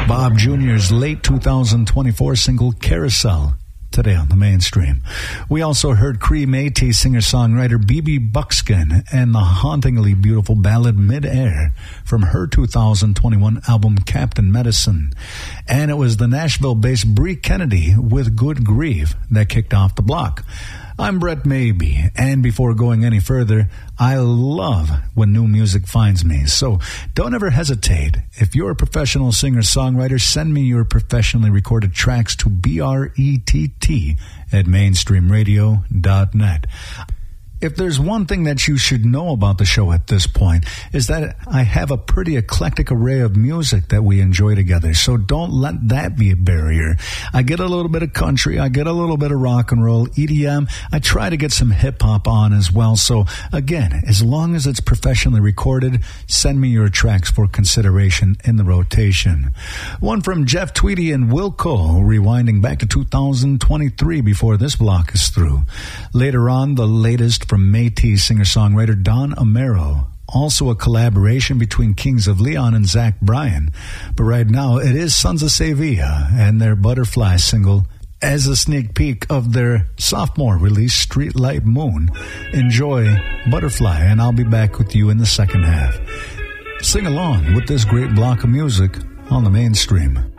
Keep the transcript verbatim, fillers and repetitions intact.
Bob Junior's late two thousand twenty-four single Carousel, today on the mainstream. We also heard Cree Métis singer-songwriter B B Buckskin and the hauntingly beautiful ballad Mid-Air from her two thousand twenty-one album Captain Medicine. And it was the Nashville-based Bree Kennedy with Good Grief that kicked off the block. I'm Brett Maybe, and before going any further, I love when new music finds me. So don't ever hesitate. If you're a professional singer-songwriter, send me your professionally recorded tracks to B R E T T at mainstream radio dot net. If there's one thing that you should know about the show at this point, is that I have a pretty eclectic array of music that we enjoy together, so don't let that be a barrier. I get a little bit of country, I get a little bit of rock and roll, E D M, I try to get some hip-hop on as well, so again, as long as it's professionally recorded, send me your tracks for consideration in the rotation. One from Jeff Tweedy and Wilco, rewinding back to two thousand twenty-three before this block is through. Later on, the latest from Métis singer-songwriter Don Amero, also a collaboration between Kings of Leon and Zach Bryan. But right now, it is Sons of Sevilla and their Butterfly single as a sneak peek of their sophomore release, Streetlight Moon. Enjoy Butterfly, and I'll be back with you in the second half. Sing along with this great block of music on the mainstream.